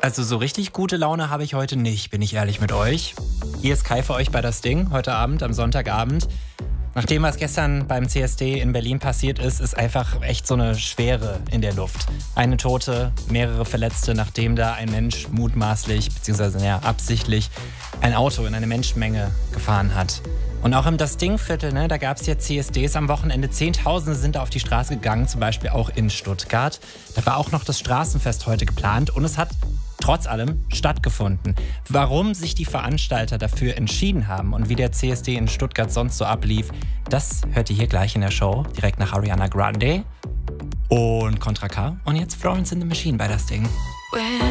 Also so richtig gute Laune habe ich heute nicht, bin ich ehrlich mit euch. Hier ist Kai für euch bei Das Ding, heute Abend, am Sonntagabend. Nachdem was gestern beim CSD in Berlin passiert ist, ist einfach echt so eine Schwere in der Luft. Eine Tote, mehrere Verletzte, nachdem da ein Mensch mutmaßlich, beziehungsweise absichtlich, ein Auto in eine Menschenmenge gefahren hat. Und auch im Das-Ding-Viertel, da gab es ja CSDs am Wochenende. Zehntausende sind da auf die Straße gegangen, zum Beispiel auch in Stuttgart. Da war auch noch das Straßenfest heute geplant und es hat trotz allem stattgefunden. Warum sich die Veranstalter dafür entschieden haben und wie der CSD in Stuttgart sonst so ablief, das hört ihr hier gleich in der Show, direkt nach Ariana Grande und Contra K. Und jetzt Florence in the Machine bei Das Ding.